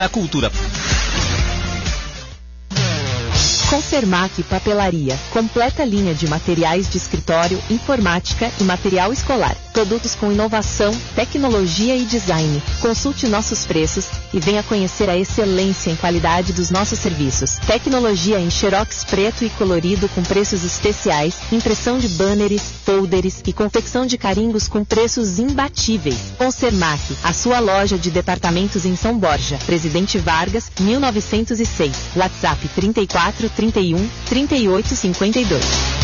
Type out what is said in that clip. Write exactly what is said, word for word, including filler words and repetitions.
A cultura. Consermac Papelaria, completa linha de materiais de escritório, informática e material escolar. Produtos com inovação, tecnologia e design. Consulte nossos preços e venha conhecer a excelência em qualidade dos nossos serviços. Tecnologia em xerox preto e colorido com preços especiais, impressão de banners, folders e confecção de carimbos com preços imbatíveis. Consermac, a sua loja de departamentos em São Borja, Presidente Vargas, mil novecentos e seis. WhatsApp trinta e quatro, trinta e um, trinta e oito, cinquenta e dois.